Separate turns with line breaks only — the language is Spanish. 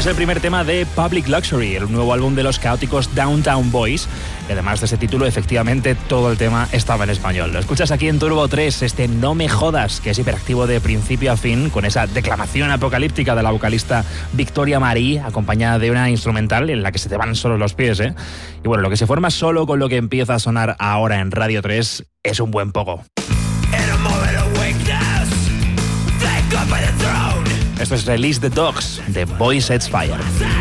Es el primer tema de Public Luxury, el nuevo álbum de los caóticos Downtown Boys. Y además de ese título, efectivamente, todo el tema estaba en español. Lo escuchas aquí en Turbo 3, este No Me Jodas, que es hiperactivo de principio a fin, con esa declamación apocalíptica de la vocalista Victoria Marí, acompañada de una instrumental en la que se te van solo los pies, ¿eh? Y bueno, lo que se forma solo con lo que empieza a sonar ahora en Radio 3 es un buen poco. Esto es Release the Dogs de Boy Sets Fire.